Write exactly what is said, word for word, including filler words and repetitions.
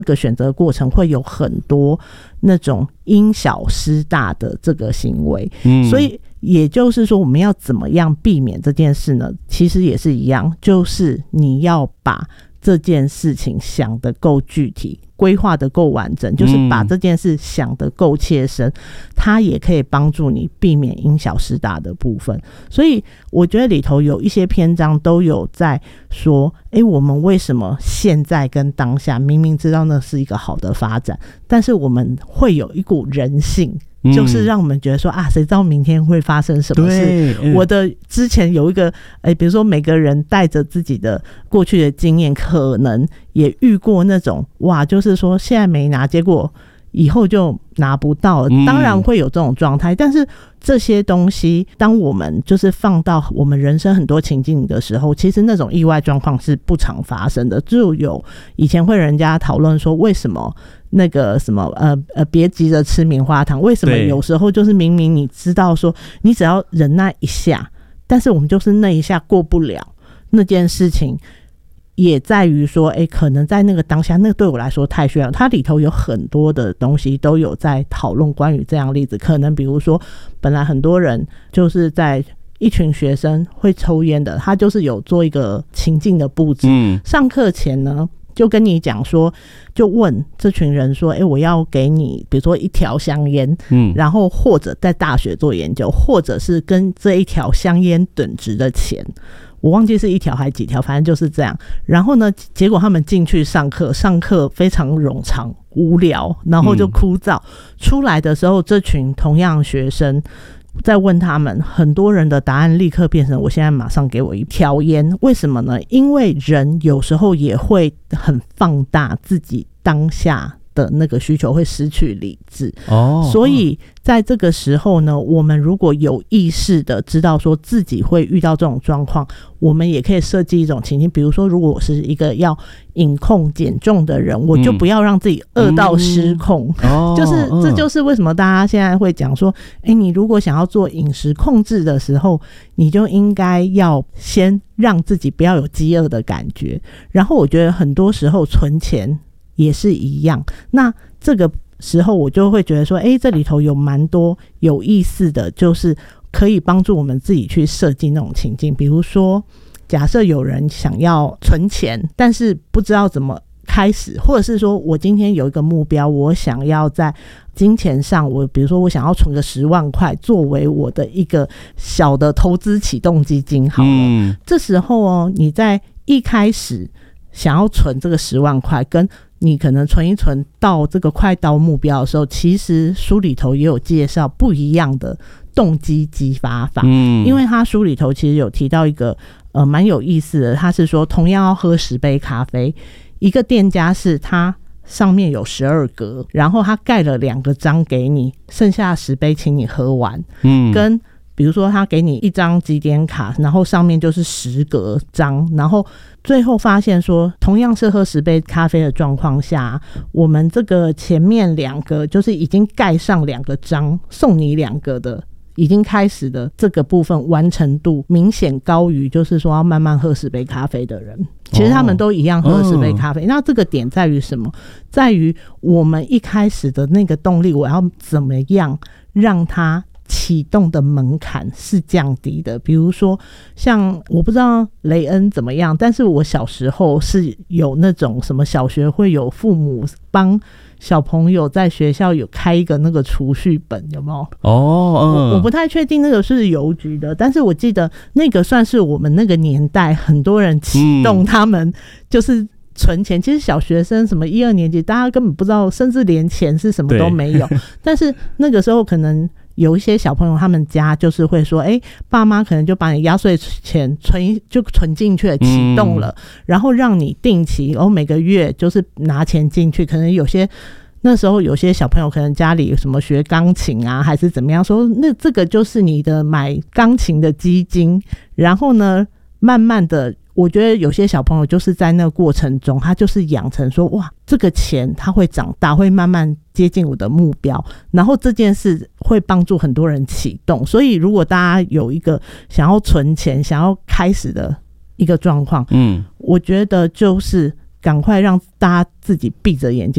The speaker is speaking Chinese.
这个选择过程会有很多那种因小失大的这个行为、嗯、所以也就是说我们要怎么样避免这件事呢？其实也是一样，就是你要把这件事情想得够具体，规划得够完整，就是把这件事想得够切身、嗯、它也可以帮助你避免因小失大的部分。所以我觉得里头有一些篇章都有在说，诶，我们为什么现在跟当下明明知道那是一个好的发展，但是我们会有一股人性，就是让我们觉得说啊，谁知道明天会发生什么事、嗯、我的之前有一个、欸、比如说每个人带着自己的过去的经验，可能也遇过那种哇，就是说现在没拿，结果以后就拿不到了，当然会有这种状态、嗯、但是这些东西当我们就是放到我们人生很多情境的时候，其实那种意外状况是不常发生的。就有以前会人家讨论说，为什么那个什么呃呃，别急着吃棉花糖，为什么有时候就是明明你知道说你只要忍耐一下，但是我们就是那一下过不了那件事情，也在于说哎、欸，可能在那个当下那个对我来说太需要。它里头有很多的东西都有在讨论关于这样的例子，可能比如说本来很多人就是在一群学生会抽烟的，他就是有做一个情境的布置、嗯、上课前呢就跟你讲说，就问这群人说，欸，我要给你比如说一条香烟，嗯，然后或者在大学做研究，或者是跟这一条香烟等值的钱，我忘记是一条还几条，反正就是这样。然后呢，结果他们进去上课，上课非常冗长无聊，然后就枯燥、嗯、出来的时候，这群同样学生在问他们，很多人的答案立刻变成我现在马上给我一条烟。为什么呢？因为人有时候也会很放大自己当下的那个需求，会失去理智哦。所以在这个时候呢，我们如果有意识的知道说自己会遇到这种状况，我们也可以设计一种情境，比如说如果我是一个要饮控减重的人，我就不要让自己饿到失控、嗯哦、就是这就是为什么大家现在会讲说，欸，你如果想要做饮食控制的时候，你就应该要先让自己不要有饥饿的感觉。然后我觉得很多时候存钱也是一样，那这个时候我就会觉得说，欸，这里头有蛮多有意思的，就是可以帮助我们自己去设计那种情境。比如说假设有人想要存钱，但是不知道怎么开始，或者是说我今天有一个目标，我想要在金钱上，我比如说我想要存个十万块作为我的一个小的投资启动基金好了、嗯、这时候哦，你在一开始想要存这个十万块，跟你可能存一存到这个快到目标的时候，其实书里头也有介绍不一样的动机激发法、嗯、因为他书里头其实有提到一个呃蛮有意思的，他是说同样要喝十杯咖啡，一个店家是他上面有十二格，然后他盖了两个章给你，剩下十杯请你喝完，嗯，跟比如说他给你一张集点卡，然后上面就是十格章，然后最后发现说同样是喝十杯咖啡的状况下，我们这个前面两个就是已经盖上两个章送你两个的已经开始的这个部分完成度明显高于就是说要慢慢喝十杯咖啡的人。其实他们都一样喝十杯咖啡、哦、那这个点在于什么？在于我们一开始的那个动力，我要怎么样让它启动的门槛是降低的。比如说像我不知道雷恩怎么样，但是我小时候是有那种什么小学会有父母帮小朋友在学校有开一个那个储蓄本，有没有？哦，嗯，我, 我不太确定那个是邮局的，但是我记得那个算是我们那个年代很多人启动他们就是存钱、嗯、其实小学生什么一二年级大家根本不知道，甚至连钱是什么都没有但是那个时候可能有一些小朋友他们家就是会说，哎、欸，爸妈可能就把你压岁钱存就存进去了，启动了、嗯、然后让你定期然后每个月就是拿钱进去。可能有些那时候有些小朋友可能家里有什么学钢琴啊还是怎么样，说那这个就是你的买钢琴的基金。然后呢慢慢的我觉得有些小朋友就是在那个过程中他就是养成说，哇，这个钱他会长大，会慢慢接近我的目标，然后这件事会帮助很多人启动。所以如果大家有一个想要存钱想要开始的一个状况，嗯，我觉得就是赶快让大家自己闭着眼睛